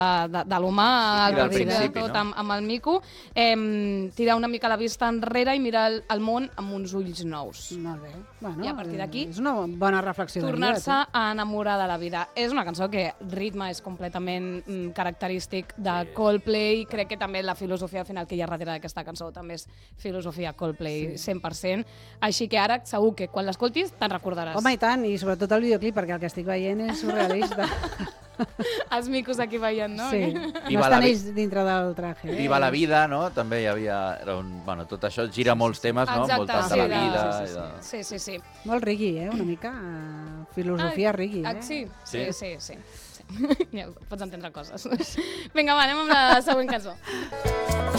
de l'humà al principi de tot amb el mico, tirar una mica la vista enrere i mirar el món amb uns ulls nous. Molt bé. Bueno, I a partir d'aquí, és una bona reflexió de vida. tornar-se a enamorar de la vida. És una cançó que el ritme és completament característic de Coldplay. Crec que també la filosofia al final que hi ha darrere d'aquesta cançó també és filosofia Coldplay 100%. Així que ara segur que quan l'escoltis te'n recordaràs. Home, i tant, i sobretot el videoclip, perquè el que estic veient és surrealista. Els micos aquí veient, no? Sí, no estan ells dintre del traje. Viva la vida, no? També hi havia... Bueno, tot això gira molts temes, no? Exacte, de la vida. Sí. Molt reggae, una mica. Filosofia reggae, Sí. Ja pots entendre coses. Vinga, va, anem amb la següent cançó.